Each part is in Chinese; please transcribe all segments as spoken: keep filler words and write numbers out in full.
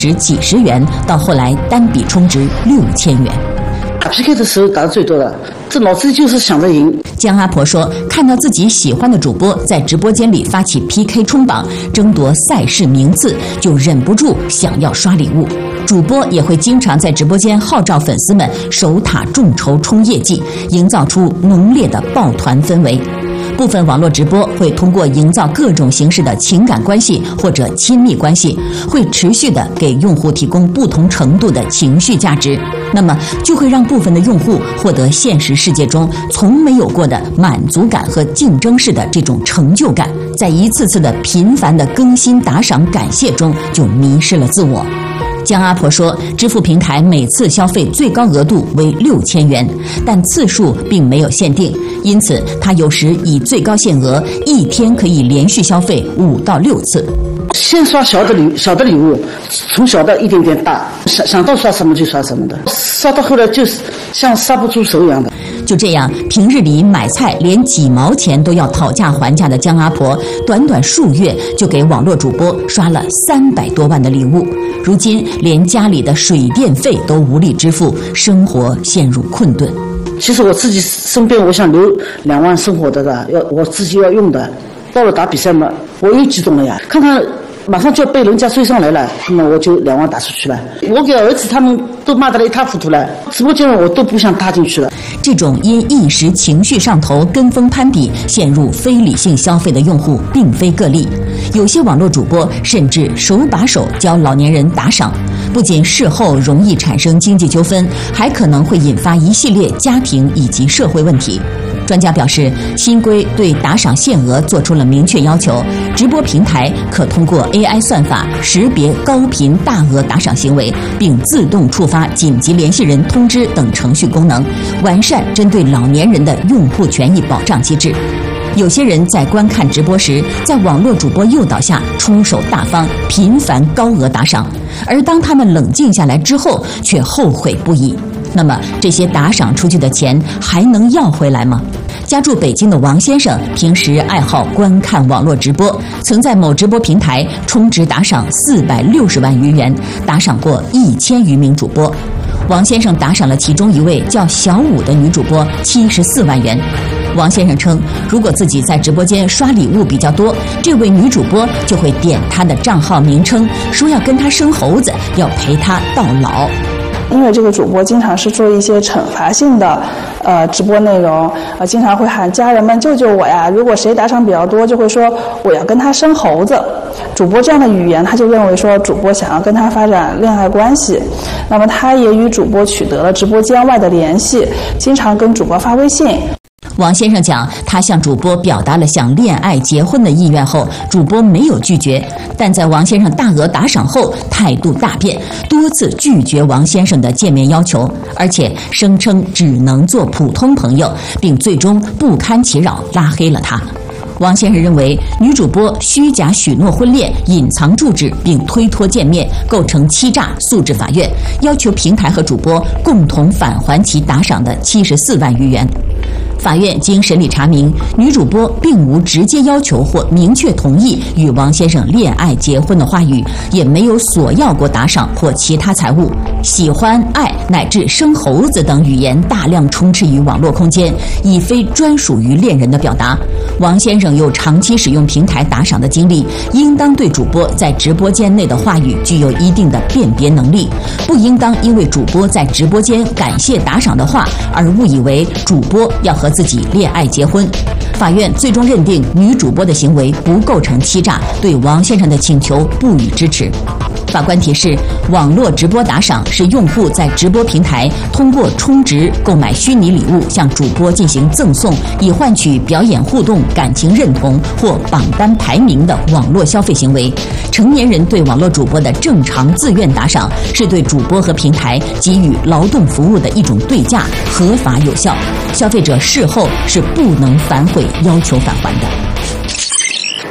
值几十元，到后来单笔充值六千元。 打 P K 的时候打的最多的，这脑子里就是想着赢。 江阿婆说，看到自己喜欢的主播在直播间里发起 P K 冲榜，争夺赛事名次，就忍不住想要刷礼物。主播也会经常在直播间号召粉丝们守塔众筹冲业绩，营造出浓烈的抱团氛围。部分网络直播会通过营造各种形式的情感关系或者亲密关系，会持续的给用户提供不同程度的情绪价值，那么就会让部分的用户获得现实世界中从没有过的满足感和竞争式的这种成就感，在一次次的频繁的更新打赏感谢中就迷失了自我。江阿婆说，支付平台每次消费最高额度为六千元，但次数并没有限定，因此她有时以最高限额一天可以连续消费五到六次。 先刷小的礼小的礼物，从小到一点点大，想想到刷什么就刷什么的，刷到后来就是像刹不住手一样的。 就这样，平日里买菜连几毛钱都要讨价还价的江阿婆，短短数月就给网络主播刷了三百多万的礼物。如今连家里的水电费都无力支付，生活陷入困顿。 其实我自己身边我想留两万生活的的，要我自己要用的。到了打比赛嘛，我又激动了呀，看看马上就要被人家追上来了，那么我就两万打出去了。我给儿子他们都骂得一塌糊涂了，直播间我都不想踏进去了。 这种因一时情绪上头跟风攀比陷入非理性消费的用户并非个例，有些网络主播甚至手把手教老年人打赏，不仅事后容易产生经济纠纷，还可能会引发一系列家庭以及社会问题。专家表示，新规对打赏限额做出了明确要求，直播平台可通过 A I 算法识别高频大额打赏行为，并自动触发紧急联系人通知等程序功能，完善针对老年人的用户权益保障机制。有些人在观看直播时，在网络主播诱导下出手大方，频繁高额打赏，而当他们冷静下来之后，却后悔不已。那么这些打赏出去的钱还能要回来吗？家住北京的王先生平时爱好观看网络直播，曾在某直播平台充值打赏四百六十万余元，打赏过一千余名主播。王先生打赏了其中一位叫小武的女主播七十四万元。王先生称，如果自己在直播间刷礼物比较多，这位女主播就会点他的账号名称，说要跟他生猴子，要陪他到老。 因为这个主播经常是做一些惩罚性的呃直播内容，呃经常会喊家人们救救我呀，如果谁打赏比较多就会说我要跟他生猴子。主播这样的语言，他就认为说主播想要跟他发展恋爱关系，那么他也与主播取得了直播间外的联系，经常跟主播发微信。 王先生讲，他向主播表达了想恋爱结婚的意愿后，主播没有拒绝，但在王先生大额打赏后态度大变，多次拒绝王先生的见面要求，而且声称只能做普通朋友，并最终不堪其扰拉黑了他。王先生认为，女主播虚假许诺婚恋、隐藏住址并推脱见面，构成欺诈，诉至法院，要求平台和主播共同返还其打赏的七十四万余元。法院经审理查明，女主播并无直接要求或明确同意与王先生恋爱结婚的话语，也没有索要过打赏或其他财物。喜欢、爱乃至生猴子等语言大量充斥于网络空间，已非专属于恋人的表达。王先生有长期使用平台打赏的经历，应当对主播在直播间内的话语具有一定的辨别能力，不应当因为主播在直播间感谢打赏的话而误以为主播要和自己恋爱结婚。法院最终认定女主播的行为不构成欺诈，对王先生的请求不予支持。法官提示，网络直播打赏是用户在直播平台通过充值购买虚拟礼物向主播进行赠送，以换取表演互动、感情认同或榜单排名的网络消费行为。成年人对网络主播的正常自愿打赏，是对主播和平台给予劳动服务的一种对价，合法有效。消费者事后是不能反悔要求返还的。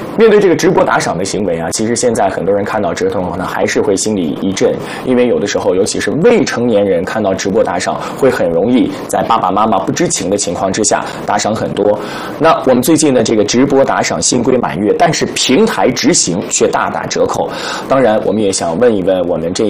面对这个直播打赏的行为啊，其实现在很多人看到之后呢，还是会心里一震，因为有的时候，尤其是未成年人看到直播打赏，会很容易在爸爸妈妈不知情的情况之下打赏很多。那我们最近的这个直播打赏新规满月，但是平台执行却大打折扣。当然，我们也想问一问我们这